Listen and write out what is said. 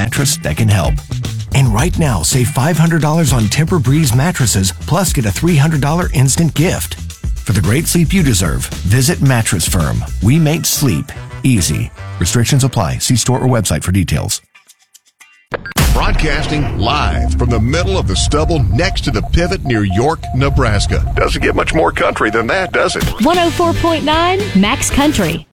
mattress that can help. And right now, save $500 on Tempur-Breeze mattresses, plus get a $300 instant gift. For the great sleep you deserve, visit Mattress Firm. We make sleep easy. Restrictions apply. See store or website for details. Broadcasting live from the middle of the stubble next to the pivot near York, Nebraska. Doesn't get much more country than that, does it? 104.9 Max Country.